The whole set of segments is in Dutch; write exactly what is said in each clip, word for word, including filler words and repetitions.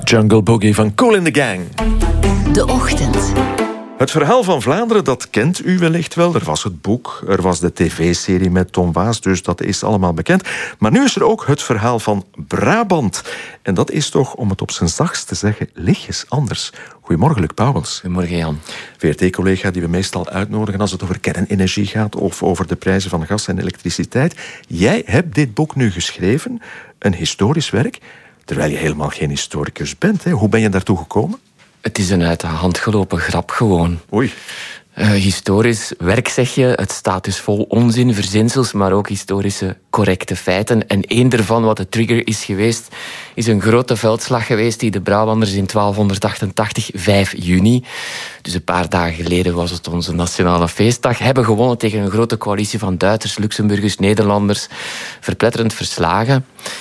Jungle Boogie van Kool in the Gang. De Ochtend. Het verhaal van Vlaanderen, dat kent u wellicht wel. Er was het boek, er was de tv-serie met Tom Waas, dus dat is allemaal bekend. Maar nu is er ook het verhaal van Brabant. En dat is toch, om het op zijn zachtst te zeggen, lichtjes anders. Goedemorgen, Luc Pauwels. Goedemorgen, Jan. V R T-collega die we meestal uitnodigen als het over kernenergie gaat of over de prijzen van gas en elektriciteit. Jij hebt dit boek nu geschreven, een historisch werk, terwijl je helemaal geen historicus bent. Hè? Hoe ben je daartoe gekomen? Het is een uit de hand gelopen grap gewoon. Oei. Uh, historisch werk, zeg je. Het staat dus vol onzin, verzinsels, maar ook historische correcte feiten. En één daarvan, wat de trigger is geweest, is een grote veldslag geweest die de Brabanders in twaalfhonderdachtentachtig, vijf juni, dus een paar dagen geleden was het onze nationale feestdag, hebben gewonnen tegen een grote coalitie van Duitsers, Luxemburgers, Nederlanders. Verpletterend verslagen.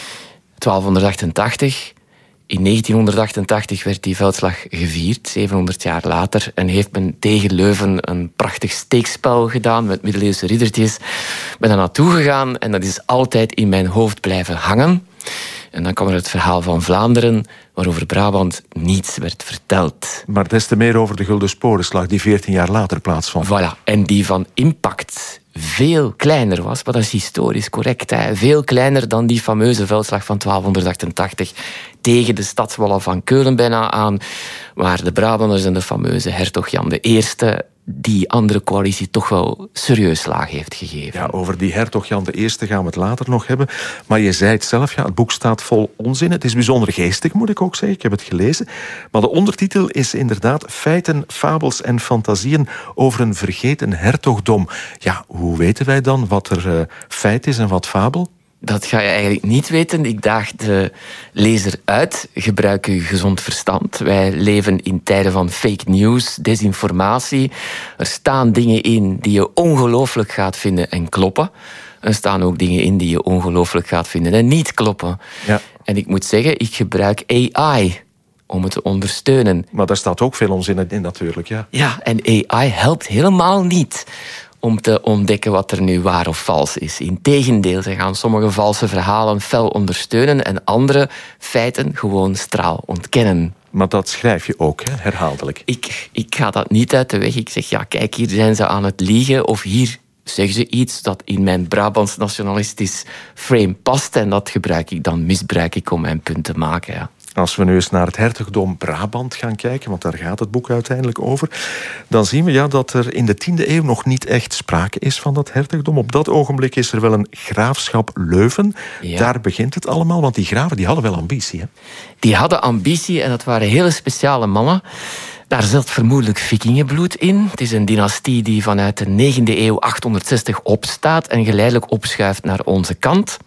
twaalfhonderdachtentachtig... In negentienhonderdachtentachtig werd die veldslag gevierd, zevenhonderd jaar later. En heeft men tegen Leuven een prachtig steekspel gedaan met middeleeuwse riddertjes. Ik ben daar naartoe gegaan en dat is altijd in mijn hoofd blijven hangen. En dan kwam er het verhaal van Vlaanderen, waarover Brabant niets werd verteld. Maar des te meer over de Gulden Sporenslag die veertien jaar later plaatsvond. Voilà, en die van impact veel kleiner was, maar dat is historisch correct. Hè. Veel kleiner dan die fameuze veldslag van twaalfhonderdachtentachtig tegen de stadswallen van Keulen bijna aan, waar de Brabanders en de fameuze hertog Jan de Eerste die andere coalitie toch wel serieus slaag heeft gegeven. Ja, over die hertog Jan de Eerste gaan we het later nog hebben. Maar je zei het zelf, ja, het boek staat vol onzin. Het is bijzonder geestig, moet ik ook zeggen. Ik heb het gelezen. Maar de ondertitel is inderdaad Feiten, fabels en fantasieën over een vergeten hertogdom. Ja, hoe weten wij dan wat er uh, feit is en wat fabel? Dat ga je eigenlijk niet weten. Ik daag de lezer uit. Gebruik uw gezond verstand. Wij leven in tijden van fake news, desinformatie. Er staan dingen in die je ongelooflijk gaat vinden en kloppen. Er staan ook dingen in die je ongelooflijk gaat vinden en niet kloppen. Ja. En ik moet zeggen, ik gebruik A I om het te ondersteunen. Maar daar staat ook veel onzin in natuurlijk, ja. Ja, en A I helpt helemaal niet om te ontdekken wat er nu waar of vals is. Integendeel, ze gaan sommige valse verhalen fel ondersteunen en andere feiten gewoon straal ontkennen. Maar dat schrijf je ook, hè, herhaaldelijk. Ik, ik ga dat niet uit de weg. Ik zeg, ja, kijk, hier zijn ze aan het liegen, of hier zeggen ze iets dat in mijn Brabants nationalistisch frame past, en dat gebruik ik dan, misbruik ik om mijn punt te maken, ja. Als we nu eens naar het hertogdom Brabant gaan kijken, want daar gaat het boek uiteindelijk over, dan zien we ja, dat er in de tiende eeuw nog niet echt sprake is van dat hertogdom. Op dat ogenblik is er wel een graafschap Leuven. Ja. Daar begint het allemaal, want die graven die hadden wel ambitie. Hè? Die hadden ambitie en dat waren hele speciale mannen. Daar zat vermoedelijk vikingenbloed in. Het is een dynastie die vanuit de negende eeuw achthonderdzestig opstaat en geleidelijk opschuift naar onze kant.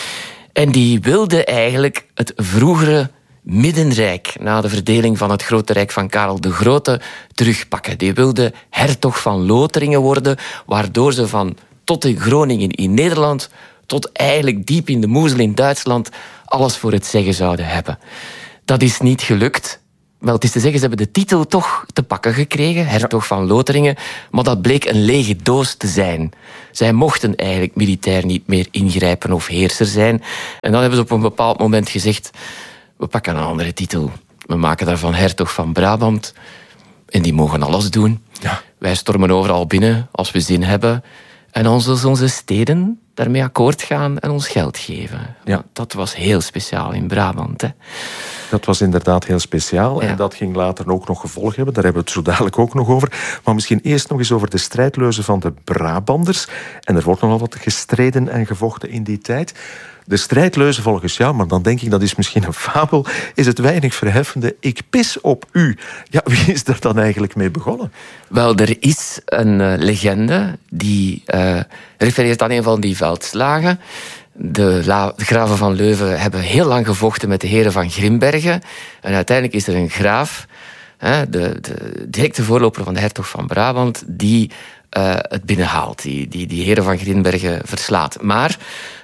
En die wilde eigenlijk het vroegere Middenrijk, na de verdeling van het grote rijk van Karel de Grote, terugpakken. Die wilde hertog van Lotharingen worden, waardoor ze van tot in Groningen in Nederland tot eigenlijk diep in de Moezel in Duitsland alles voor het zeggen zouden hebben. Dat is niet gelukt. Wel, het is te zeggen, ze hebben de titel toch te pakken gekregen, hertog van Lotharingen, maar dat bleek een lege doos te zijn. Zij mochten eigenlijk militair niet meer ingrijpen of heerser zijn. En dan hebben ze op een bepaald moment gezegd, we pakken een andere titel. We maken daarvan hertog van Brabant. En die mogen alles doen. Ja. Wij stormen overal binnen als we zin hebben. En ons, onze steden daarmee akkoord gaan en ons geld geven. Ja. Dat was heel speciaal in Brabant. Hè. Dat was inderdaad heel speciaal. Ja. En dat ging later ook nog gevolg hebben. Daar hebben we het zo dadelijk ook nog over. Maar misschien eerst nog eens over de strijdleuzen van de Brabanders. En er wordt nogal wat gestreden en gevochten in die tijd. De strijdleuze volgens jou, maar dan denk ik dat is misschien een fabel, is het weinig verheffende ik pis op u. Ja, wie is er dan eigenlijk mee begonnen? Wel, er is een uh, legende die uh, refereert aan een van die veldslagen. De, la- de graven van Leuven hebben heel lang gevochten met de heren van Grimbergen. En uiteindelijk is er een graaf, hè, de, de directe voorloper van de hertog van Brabant, die Uh, het binnenhaalt, die, die, die heren van Grimbergen verslaat. Maar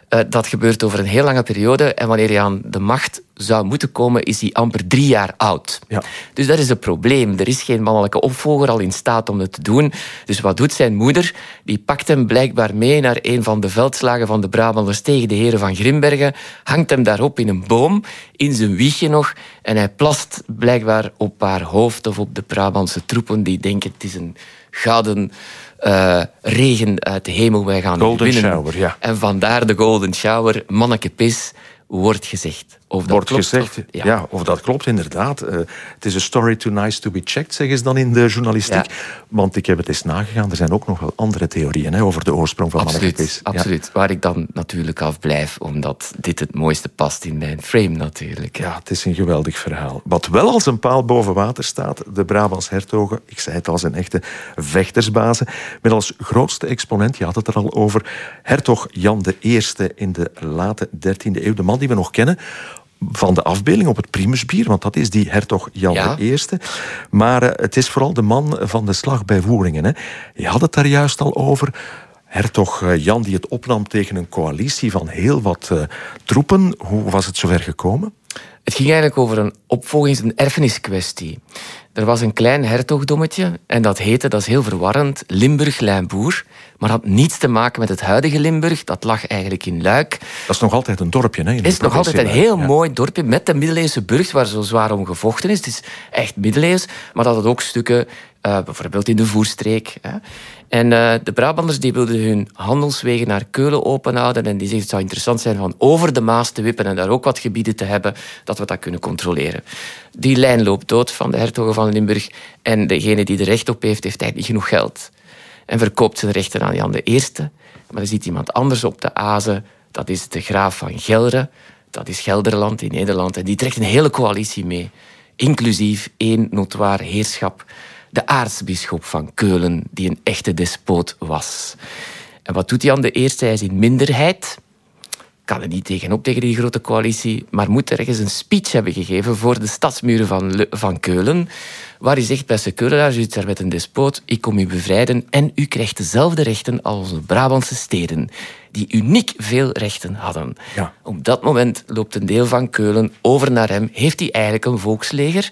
Uh, dat gebeurt over een heel lange periode. En wanneer hij aan de macht zou moeten komen, is hij amper drie jaar oud. Ja. Dus dat is een probleem. Er is geen mannelijke opvolger al in staat om het te doen. Dus wat doet zijn moeder? Die pakt hem blijkbaar mee naar een van de veldslagen van de Brabanders tegen de heren van Grimbergen, hangt hem daarop in een boom, in zijn wiegje nog, en hij plast blijkbaar op haar hoofd of op de Brabantse troepen die denken het is een gouden uh, regen uit de hemel, wij gaan golden winnen. Shower, ja. En vandaar de golden shower, manneke pis, wordt gezegd. Of dat wordt klopt, gezegd, of, ja. ja, of dat klopt, inderdaad. Uh, het is a story too nice to be checked, zeggen ze dan in de journalistiek. Ja. Want ik heb het eens nagegaan, er zijn ook nog wel andere theorieën hè, over de oorsprong van mannekepis. Absoluut, ja. Waar ik dan natuurlijk af blijf, omdat dit het mooiste past in mijn frame natuurlijk. Ja, het is een geweldig verhaal. Wat wel als een paal boven water staat, de Brabants hertogen, ik zei het al, zijn echte vechtersbazen, met als grootste exponent, je had het er al over, hertog Jan de Eerste in de late dertiende eeuw, de man die we nog kennen van de afbeelding op het primusbier, want dat is die hertog Jan ja. de Eerste. Maar uh, het is vooral de man van de slag bij Woeringen. Hè. Je had het daar juist al over. Hertog uh, Jan die het opnam tegen een coalitie van heel wat uh, troepen. Hoe was het zover gekomen? Het ging eigenlijk over een opvolgings- en erfeniskwestie. Er was een klein hertogdommetje en dat heette, dat is heel verwarrend, Limburg-Lijnboer. Maar had niets te maken met het huidige Limburg. Dat lag eigenlijk in Luik. Dat is nog altijd een dorpje, hè? Het is nog altijd een heel ja. mooi dorpje met de middeleeuwse burcht waar zo zwaar om gevochten is. Het is echt middeleeuws, maar dat had ook stukken, uh, bijvoorbeeld in de Voerstreek. Hè. En uh, de Brabanders die wilden hun handelswegen naar Keulen openhouden en die zeiden het zou interessant zijn van over de Maas te wippen en daar ook wat gebieden te hebben, dat we dat kunnen controleren. Die lijn loopt dood van de hertogen van Limburg en degene die er recht op heeft, heeft eigenlijk niet genoeg geld. En verkoopt zijn rechten aan Jan de Eerste. Maar er zit iemand anders op de azen. Dat is de graaf van Gelre. Dat is Gelderland in Nederland. En die trekt een hele coalitie mee. Inclusief één notoir heerschap. De aartsbisschop van Keulen, die een echte despoot was. En wat doet Jan de Eerste? Hij is in minderheid. Kan er niet tegenop tegen die grote coalitie, maar moet ergens een speech hebben gegeven voor de stadsmuren van, Le- van Keulen, waar hij zegt, beste Keulenaars, u zit daar met een despoot, ik kom u bevrijden en u krijgt dezelfde rechten als onze Brabantse steden, die uniek veel rechten hadden. Ja. Op dat moment loopt een deel van Keulen over naar hem, heeft hij eigenlijk een volksleger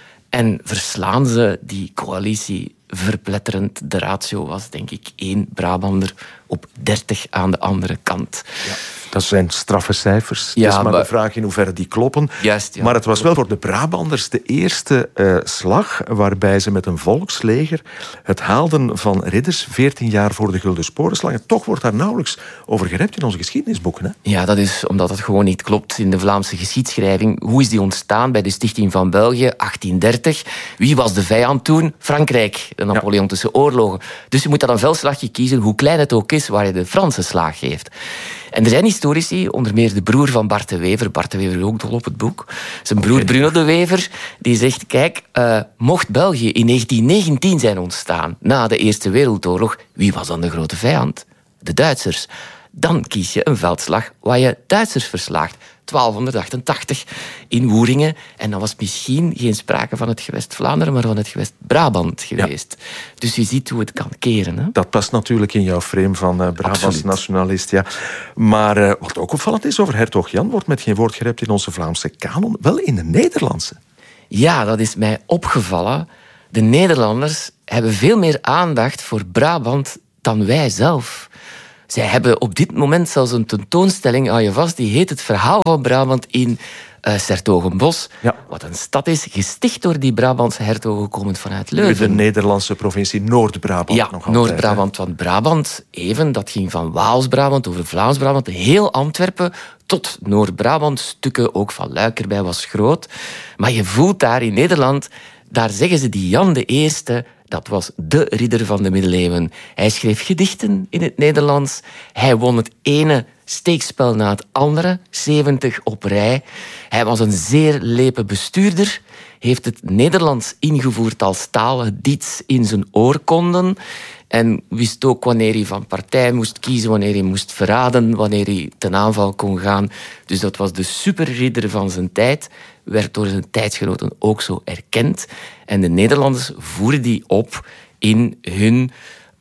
en verslaan ze die coalitie verpletterend. De ratio was, denk ik, één Brabander op dertig aan de andere kant. Ja. Dat zijn straffe cijfers. Ja, het is maar, maar de vraag in hoeverre die kloppen. Juist, ja. Maar het was wel voor de Brabanders de eerste uh, slag waarbij ze met een volksleger het haalden van ridders veertien jaar voor de Gulden Sporenslag. En toch wordt daar nauwelijks over gerept in onze geschiedenisboeken. Hè? Ja, dat is omdat het gewoon niet klopt in de Vlaamse geschiedschrijving. Hoe is die ontstaan bij de Stichting van België, achttien dertig? Wie was de vijand toen? Frankrijk, de Napoleontische ja. oorlogen. Dus je moet dan een veldslagje kiezen, hoe klein het ook is, waar je de Franse slag geeft. En er zijn historici, onder meer de broer van Bart de Wever. Bart de Wever is ook dol op het boek. Zijn broer Bruno de Wever, die zegt, kijk, uh, mocht België in negentien negentien zijn ontstaan, na de Eerste Wereldoorlog, wie was dan de grote vijand? De Duitsers. Dan kies je een veldslag waar je Duitsers verslaagt. twaalfhonderdachtentachtig in Woeringen. En dan was misschien geen sprake van het gewest Vlaanderen, maar van het gewest Brabant geweest. Ja. Dus je ziet hoe het kan keren. Hè? Dat past natuurlijk in jouw frame van uh, Brabants nationalist. Ja. Maar uh, wat ook opvallend is over hertog Jan, wordt met geen woord gerept in onze Vlaamse kanon, wel in de Nederlandse. Ja, dat is mij opgevallen. De Nederlanders hebben veel meer aandacht voor Brabant dan wij zelf. Zij hebben op dit moment zelfs een tentoonstelling, hou je vast, die heet Het Verhaal van Brabant in uh, 's-Hertogenbosch. Ja. Wat een stad is, gesticht door die Brabantse hertogen komend vanuit Leuven. De Nederlandse provincie Noord-Brabant. Ja, nog Noord-Brabant. Want Brabant, even, dat ging van Waals-Brabant over Vlaams-Brabant, heel Antwerpen tot Noord-Brabant. Stukken ook van Luik erbij was groot. Maar je voelt daar in Nederland, daar zeggen ze die Jan de Eerste, dat was de ridder van de middeleeuwen. Hij schreef gedichten in het Nederlands. Hij won het ene steekspel na het andere, zeventig op rij. Hij was een zeer lepe bestuurder. Heeft het Nederlands ingevoerd als taal, het diets in zijn oorkonden. En wist ook wanneer hij van partij moest kiezen, wanneer hij moest verraden, wanneer hij ten aanval kon gaan. Dus dat was de superridder van zijn tijd. Werd door zijn tijdsgenoten ook zo erkend. En de Nederlanders voeren die op in hun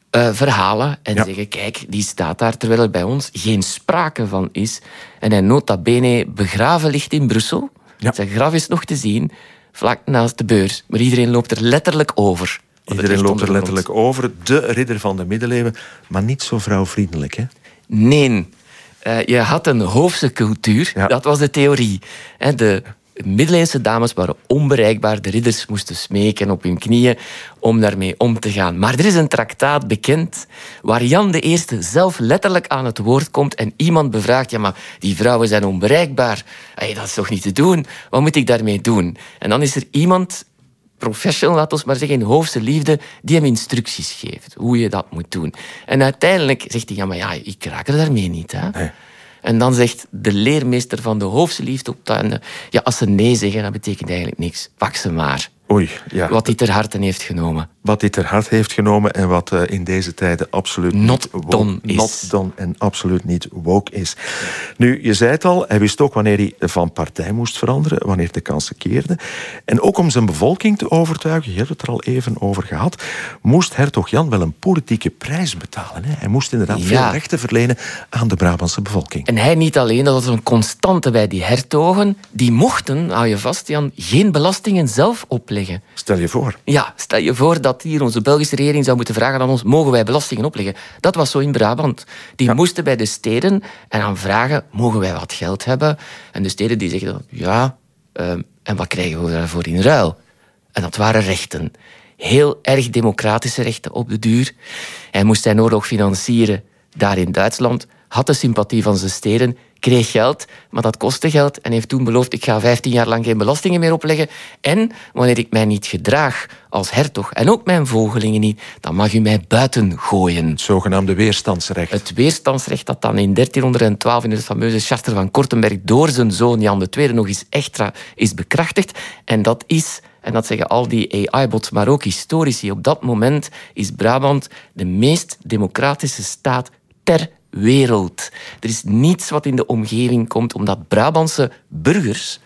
uh, verhalen en ja. zeggen, kijk, die staat daar, terwijl er bij ons geen sprake van is. En hij nota bene begraven ligt in Brussel. Ja. Zijn graf is nog te zien, vlak naast de beurs. Maar iedereen loopt er letterlijk over. Iedereen loopt er letterlijk over. De ridder van de middeleeuwen, maar niet zo vrouwvriendelijk, hè? Nee. Uh, je had een hoofdse cultuur, ja. Dat was de theorie. De middeleeuwse dames waren onbereikbaar. De ridders moesten smeken op hun knieën om daarmee om te gaan. Maar er is een traktaat bekend waar Jan de Eerste zelf letterlijk aan het woord komt en iemand bevraagt, ja, maar die vrouwen zijn onbereikbaar. Hey, dat is toch niet te doen? Wat moet ik daarmee doen? En dan is er iemand, professional, laat ons maar zeggen, in hoofdse liefde, die hem instructies geeft, hoe je dat moet doen. En uiteindelijk zegt hij, ja, maar ja, ik raak er daarmee niet, hè. Nee. En dan zegt de leermeester van de hoofdse liefde op het einde, ja, als ze nee zeggen, dat betekent eigenlijk niks. Pak ze maar. Oei, ja. Wat hij ter harte heeft genomen. Wat hij ter harte heeft genomen en wat uh, in deze tijden absoluut not niet done is. Not done en absoluut niet woke is. Nu, je zei het al, hij wist ook wanneer hij van partij moest veranderen, wanneer de kansen keerden. En ook om zijn bevolking te overtuigen, je hebt het er al even over gehad, moest hertog Jan wel een politieke prijs betalen. Hè? Hij moest inderdaad ja. veel rechten verlenen aan de Brabantse bevolking. En hij niet alleen, dat was een constante bij die hertogen. Die mochten, hou je vast Jan, geen belastingen zelf opleggen. Stel je voor. Ja, stel je voor dat hier onze Belgische regering zou moeten vragen aan ons, mogen wij belastingen opleggen? Dat was zo in Brabant. Die ja. moesten bij de steden en dan vragen, mogen wij wat geld hebben? En de steden die zeggen, ja, uh, en wat krijgen we daarvoor in ruil? En dat waren rechten. Heel erg democratische rechten op de duur. Hij moest zijn oorlog financieren daar in Duitsland, had de sympathie van zijn steden, kreeg geld, maar dat kostte geld en heeft toen beloofd, ik ga vijftien jaar lang geen belastingen meer opleggen en wanneer ik mij niet gedraag als hertog en ook mijn volgelingen niet, dan mag u mij buiten gooien. Het zogenaamde weerstandsrecht. Het weerstandsrecht dat dan in dertienhonderdtwaalf in het fameuze Charter van Kortenberg door zijn zoon Jan de Tweede nog eens extra is bekrachtigd. En dat is, en dat zeggen al die A I-bots, maar ook historici, op dat moment is Brabant de meest democratische staat ter wereld. Er is niets wat in de omgeving komt, omdat Brabantse burgers,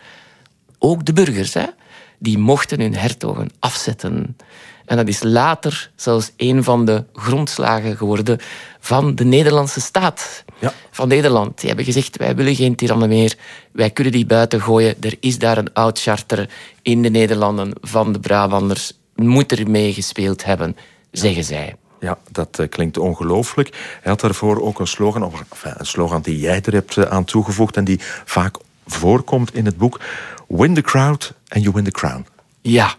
ook de burgers, hè, die mochten hun hertogen afzetten. En dat is later zelfs een van de grondslagen geworden van de Nederlandse staat. Ja. Van Nederland. Die hebben gezegd, wij willen geen tirannen meer. Wij kunnen die buiten gooien. Er is daar een oud charter in de Nederlanden van de Brabanders. Moet er mee gespeeld hebben, zeggen zij. Ja, dat uh, klinkt ongelooflijk. Hij had daarvoor ook een slogan, of enfin, een slogan die jij er hebt uh, aan toegevoegd en die vaak voorkomt in het boek. Win the crowd and you win the crown. Ja.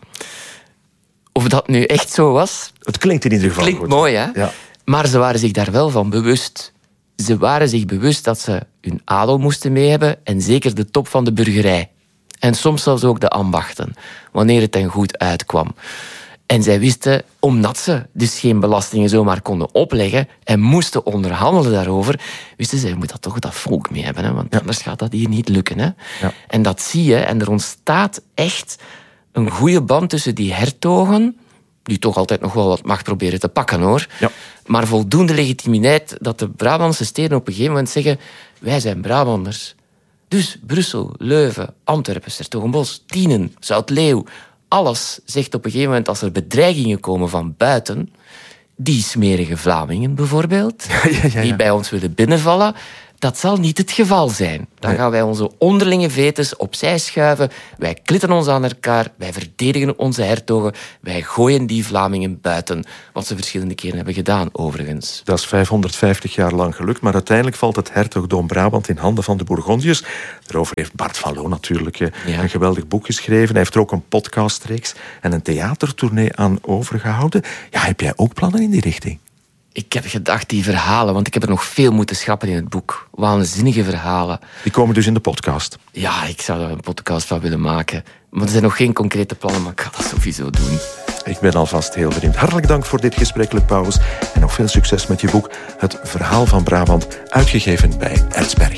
Of dat nu echt zo was? Het klinkt in ieder geval klinkt goed. Mooi, hè? Ja. Maar ze waren zich daar wel van bewust. Ze waren zich bewust dat ze hun adel moesten mee hebben en zeker de top van de burgerij. En soms zelfs ook de ambachten, wanneer het hen goed uitkwam. En zij wisten, omdat ze dus geen belastingen zomaar konden opleggen en moesten onderhandelen daarover, wisten ze, je moet dat toch dat volk mee hebben, hè? Want ja. anders gaat dat hier niet lukken. Hè? Ja. En dat zie je, en er ontstaat echt een goede band tussen die hertogen, die toch altijd nog wel wat macht proberen te pakken, hoor. Ja. Maar voldoende legitimiteit dat de Brabantse steden op een gegeven moment zeggen, wij zijn Brabanders. Dus Brussel, Leuven, Antwerpen, 's-Hertogenbosch, Tienen, Zoutleeuw, alles zegt op een gegeven moment, als er bedreigingen komen van buiten, die smerige Vlamingen bijvoorbeeld, ja, ja, ja, ja. die bij ons willen binnenvallen, dat zal niet het geval zijn. Dan nee. gaan wij onze onderlinge vetes opzij schuiven, wij klitten ons aan elkaar, wij verdedigen onze hertogen, wij gooien die Vlamingen buiten. Wat ze verschillende keren hebben gedaan, overigens. Dat is vijfhonderdvijftig jaar lang gelukt, maar uiteindelijk valt het hertogdom Brabant in handen van de Bourgondiërs. Daarover heeft Bart van Loo natuurlijk ja. een geweldig boek geschreven. Hij heeft er ook een podcastreeks en een theatertournee aan overgehouden. Ja, heb jij ook plannen in die richting? Ik heb gedacht, die verhalen, want ik heb er nog veel moeten schrappen in het boek. Waanzinnige verhalen. Die komen dus in de podcast? Ja, ik zou er een podcast van willen maken. Maar er zijn nog geen concrete plannen, maar ik ga dat sowieso doen. Ik ben alvast heel benieuwd. Hartelijk dank voor dit gesprek, Luc Pauwels. En nog veel succes met je boek Het Verhaal van Brabant, uitgegeven bij Erzberg.